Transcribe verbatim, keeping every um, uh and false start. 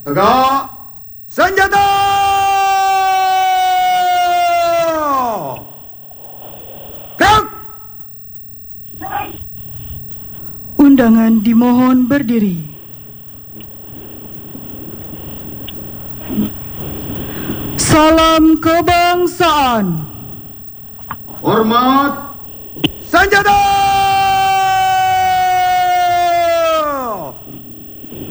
Tegak senjata! Gerak! Undangan dimohon berdiri. Salam kebangsaan. Hormat senjata!